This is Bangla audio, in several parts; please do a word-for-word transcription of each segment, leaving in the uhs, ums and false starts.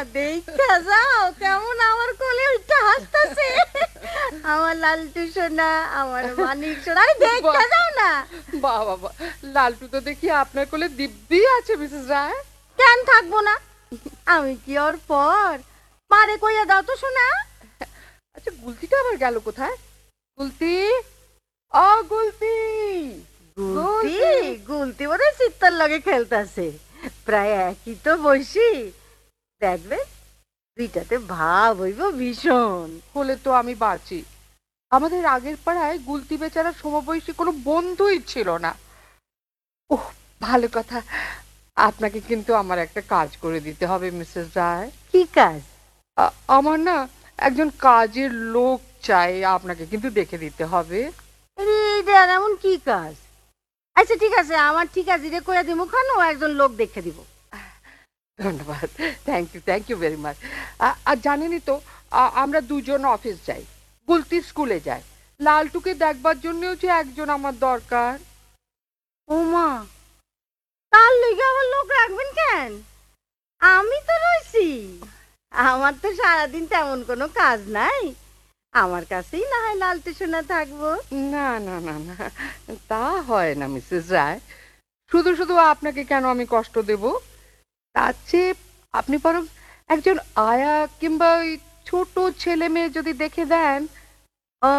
দেখা যাও কেমন আমার কোলে উঠে হাসতেছে আমার লালটু সোনা, আমার মানিক সোনা। আরে দেখা যাও না। বাহ বাবা, লালটু তো দেখি আপনার কোলে দিব্যি আছে মিসেস রায়। কেন থাকবো না? আমি কি ওর পর? মারে কইয়া দাও তো সোনা। আচ্ছা, গুলতিটা আবার গেল কোথায়? গুলতি, অ গুলতি। গুলতি গুলতি বোধহয় চিত্তার লগে খেলতেছে, প্রায় একই তো বয়সী। দেখবে দুইটাতে ভাব হইব ভীষণ। হলে তো আমি বাঁচি। আমাদের আগের পাড়ায় গুলতি বেচারা সমবয়সী কোনো বন্ধুই ছিল না। ওহ, ভালো কথা। আপনাকে কিন্তু আমার একটা কাজ করে দিতে হবে মিসেস রায়। কি কাজ? আ- আমার না একজন কাজের লোক চাই, আপনাকে কিন্তু দেখে দিতে হবে। আরে এইটা আর এমন কি কাজ? আচ্ছা ঠিক আছে, আমার ঠিক আছে, রে কইয়া দিমু খান, ও একজন লোক দেখে দিব। ধন্যবাদ, thank you, thank you very much. আর জানেনই তো, আ- আমরা দুজন অফিস যাই, গুলতি স্কুলে যায়, লালটুকে দেখবার জন্যও যে একজন আমার দরকার। ওমা, তার লইগে আবার লোক রাখবেন কেন? আমি তো রইছি। আমার তো সারাদিন তেমন কোনো কাজ নাই, আমার কাছেই না হয় লালটু সোনা থাকবো। না না না না, তা হয় না মিসেস রায়। শুধু শুধু আপনাকে কেন আমি কষ্ট দেব? তার চেয়ে আপনি বরং একজন আয়া কিংবা ওই ছোট ছেলে মেয়ে যদি দেখে দেন। ও,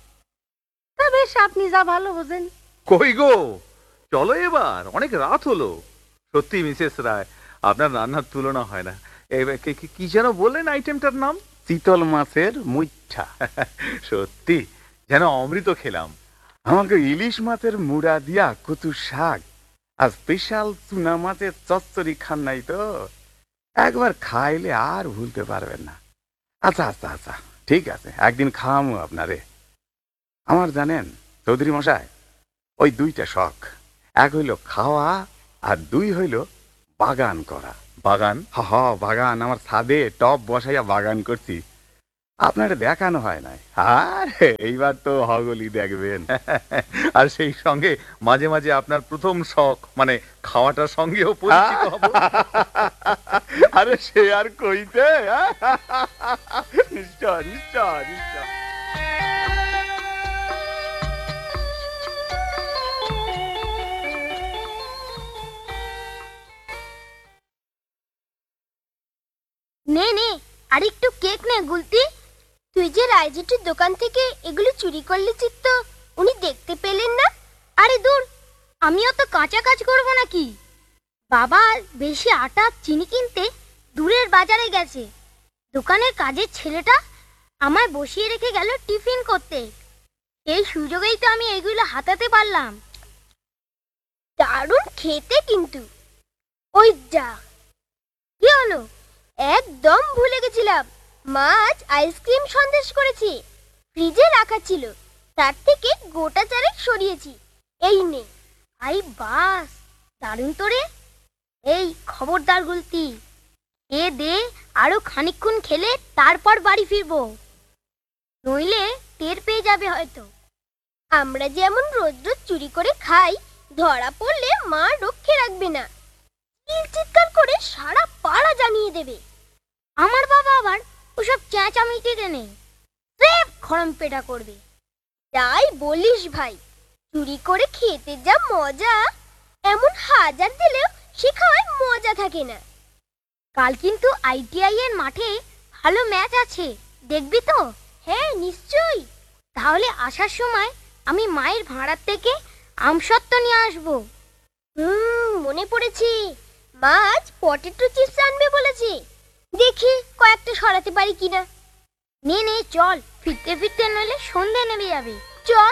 তা বেশ, আপনি যা ভালো বোঝেন। কই গো, চলো এবার, অনেক রাত হলো। সত্যি মিসেস রায়, আপনার রান্নার তুলনা হয় না। এবার কি- কি- কি যেন বললেন আইটেমটার নাম? চিতল মাছের মুইঠা। সত্যি যেন অমৃত খেলাম। আমাকে ইলিশ মাছের মুড়া দিয়া কচু শাক আর স্পেশাল চুনা মাছের চচ্চড়ি খান নাই তো, একবার খাইলে আর ভুলতে পারবেন না। আচ্ছা আচ্ছা আচ্ছা, ঠিক আছে, একদিন খাওয়ামো আপনারে। আমার জানেন চৌধুরী মশাই, ওই দুইটা শখ, এক হইল খাওয়া আর দুই হইল বাগান করা। বাগান? হ হ, বাগান, আমার ছাদে টব বসাইয়া বাগান করছি, আপনার দেখানো হয় নাই। আর এইবার তো হগলি দেখবেন। আর সেই সঙ্গে মাঝে মাঝে আপনার প্রথম শখ মানে খাওয়াটার সঙ্গেও পরিচিত হব। আরে সে আর কইতে, নিশ্চয় নিশ্চয় নিশ্চয়। নে নে, আর একটু কেক নে গুলতি। তুই যে রায়জেঠির দোকান থেকে এগুলো চুরি করলি চিত্ত, উনি দেখতে পেলেন না? আরে দূর, আমিও তো কাঁচা কাজ করবো নাকি? বাবা বেশি আটা চিনি কিনতে দূরের বাজারে গেছে। দোকানের কাজের ছেলেটা আমায় বসিয়ে রেখে গেল টিফিন করতে। এই সুযোগেই তো আমি এগুলো হাতাতে পারলাম। দারুণ খেতে কিন্তু। ওই যা, কি হলো? একদম ভুলে গেছিলাম, মাছ আইসক্রিম সন্দেশ করেছি, ফ্রিজে রাখা ছিল, তার থেকে গোটা চারেক সরিয়েছি। এই নে। আই বাস, দারুণ তো রে। এই খবরদার গুলতি, এ দে, আরো খানিকক্ষণ খেলে তারপর বাড়ি ফিরবো, নইলে টের পেয়ে যাবে হয়তো। আমরা যেমন রোজ রোজ চুরি করে খাই, ধরা পড়লে মা রক্ষে রাখবে না, চিৎকার করে সারা পাড়া জানিয়ে দেবে। আমার বাবা আবার ওসব চেঁচামেচিতে নেই, স্রেফ খরম পেটা করবে। তাই বলিস ভাই, চুরি করে খেতে যা মজা, এমন হাজার দিলেও সে খাওয়ায় মজা থাকে না। কাল কিন্তু আইটিআই এর মাঠে ভালো ম্যাচ আছে, দেখবি তো? হ্যাঁ নিশ্চয়ই। তাহলে আসার সময় আমি মায়ের ভাড়ার থেকে আমসত্ত্ব নিয়ে আসবো। হুম, মনে পড়েছে, মা আজ পটেটো চিপস আনবে বলেছে। দেখি কয়েকটা সরাতে পারি কিনা। নে নে চল, ফিরতে ফিরতে নইলে সন্ধে নেমে যাবে। চল।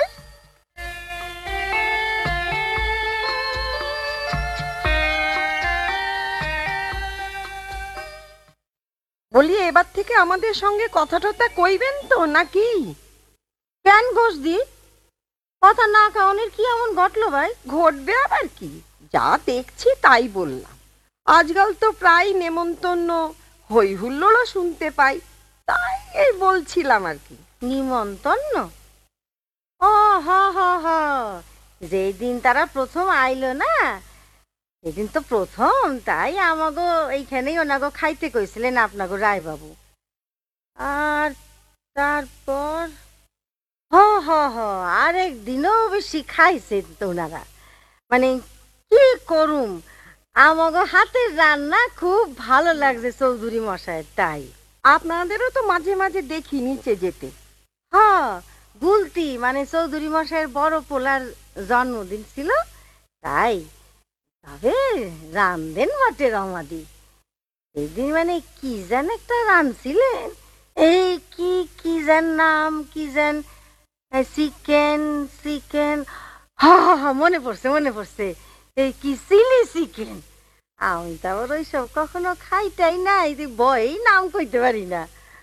বলি, এবার থেকে আমাদের সঙ্গে কথা টথা কইবেন তো নাকি? কেন ঘোষ দি, কথা না খাওয়ানোর কি এমন ঘটলো ভাই? ঘটবে আবার কি, যা দেখছি তাই বললাম। আজকাল তো প্রায় নেমন্তন্ন, হই হুল্লোড়ও শুনতে পাই, তাই এই বলছিলাম আর কি। নিমন্ত্রণ? ও হ হ হ, যেই দিন তারা প্রথম আইলো না, সেদিন তো প্রথম, তাই আমাগো এইখানেই ওনাগো খাইতে কইছিলেন আপনাগো রায়বাবু। আর তারপর হ হ হ আরেক দিনও বেশি খাইছেন তো ওনারা। মানে কি করুম, আমাগো হাতের রান্না খুব ভালো লাগছে চৌধুরী মশাইয়ের, তাই। আপনাদেরও তো মাঝে মাঝে দেখি নিচে যেতে। হ গুলতি মানে চৌধুরী মশাইয়ের বড় পোলার জন্মদিন ছিল, তাই। তবে রান্ধেন বটে রমাদি। সেদিন মানে কি যেন একটা রাঁধছিলেন, এই কি কি যেন নাম, কি যেন চিকেন চিকেন হ হ হ মনে পড়ছে মনে পড়ছে এই কি চিলি চিকেন। আমি তো আবার ওইসব কখনো খাইটাই নাই, বই নাম কইতে পারি না।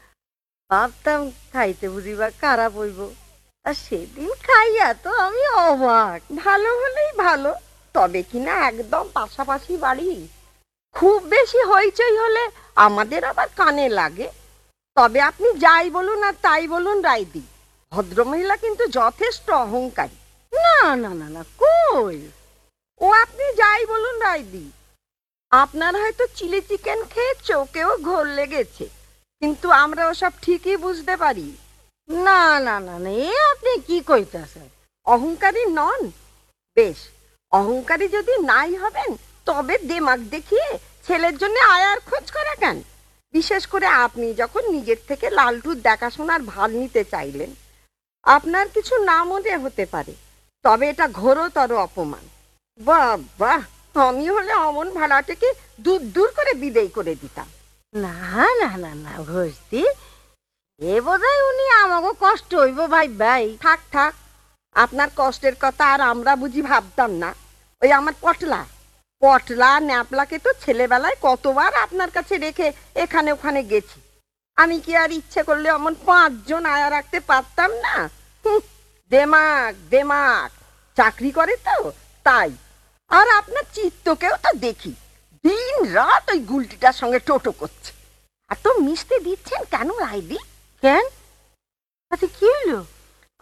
ভাবতাম খাইতে বুঝিবা খারাপ হইব, আর সেদিন খাইয়া তো আমি অবাক। ভালো হলেই ভালো, তবে কিনা একদম পাশাপাশি বাড়ি, খুব বেশি হইচই হলে আমাদের আবার কানে লাগে। তবে আপনি যাই বলুন আর তাই বলুন রায়দি, ভদ্রমহিলা কিন্তু যথেষ্ট অহংকারী। না না না না কই, ও আপনি যাই বলুন রায়দি, আপনার হয়তো চিলি চিকেন খেয়ে চোখেও ঘোর লেগেছে, কিন্তু আমরা ওসব ঠিকই বুঝতে পারি। না না না না এ আপনি কি কইতাছেন? অহংকারী নন? বেশ, অহংকারী যদি নাই হবেন তবে দেমাগ দেখিয়ে ছেলের জন্য আয়ার খোঁজ করা কেন? বিশেষ করে আপনি যখন নিজের থেকে লালটুর দেখাশোনার ভার নিতে চাইলেন। আপনার কিছু না মনে হতে পারে, তবে এটা ঘোরতর অপমান। বাহ বাহ, আমি হলে অমন ভাড়াটাকে দূর দূর করে বিদেয় করে দিতাম। না না না না ঘষতি, এ বোধহয় উনি আমাকে কষ্ট হইব ভাই ভাই। থাক থাক, আপনার কষ্টের কথা আর আমরা বুঝি ভাবতাম না। ওই আমার পটলা পটলা ন্যাপলাকে তো ছেলেবেলায় কতবার আপনার কাছে রেখে এখানে ওখানে গেছি। আমি কি আর ইচ্ছে করলে অমন পাঁচজন আয়া রাখতে পারতাম না? হুঁ, দেমাগ দেমাগ, চাকরি করে তো তাই। আর আপনার চিত্তকেও তো দেখি দিন রাত ওই গুলটিটার সঙ্গে টোটো করছে। এত মিশতে দিচ্ছেন কেন রাইদি? কেন? তাতে কি হইলো?